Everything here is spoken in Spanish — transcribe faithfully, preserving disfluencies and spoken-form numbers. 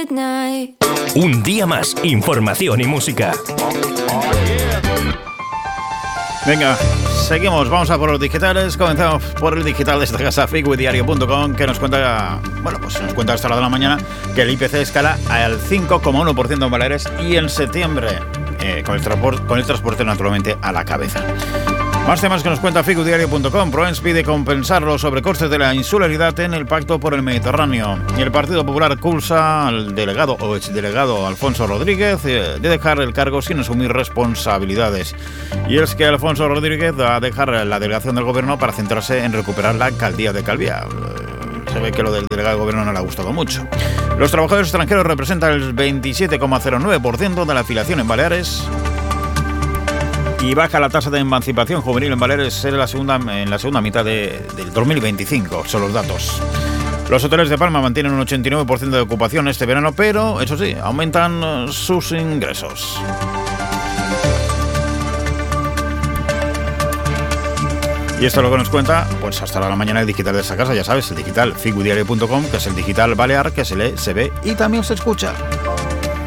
good night. Un día más, información y música. Venga, seguimos, vamos a por los digitales. Comenzamos por el digital de esta casa, freakwithdiario punto com, que nos cuenta, bueno, pues nos cuenta a esta hora de la mañana que el I P C escala al cinco coma uno por ciento en Baleares y en septiembre, eh, con, el transpor- con el transporte naturalmente a la cabeza. Más temas que nos cuenta freakwithdiario punto com. Proens pide compensar los sobrecostes de la insularidad en el Pacto por el Mediterráneo. Y el Partido Popular acusa al delegado o exdelegado Alfonso Rodríguez de dejar el cargo sin asumir responsabilidades. Y es que Alfonso Rodríguez va a dejar la delegación del gobierno para centrarse en recuperar la alcaldía de Calviá. Se ve que lo del delegado del gobierno no le ha gustado mucho. Los trabajadores extranjeros representan el veintisiete coma cero nueve por ciento de la afiliación en Baleares. Y baja la tasa de emancipación juvenil en Baleares en la segunda, en la segunda mitad de, del dos mil veinticinco, son los datos. Los hoteles de Palma mantienen un ochenta y nueve por ciento de ocupación este verano, pero, eso sí, aumentan sus ingresos. Y esto es lo que nos cuenta, pues hasta la mañana el digital de esta casa, ya sabes, el digital freakwithdiario punto com, que es el digital balear que se lee, se ve y también se escucha.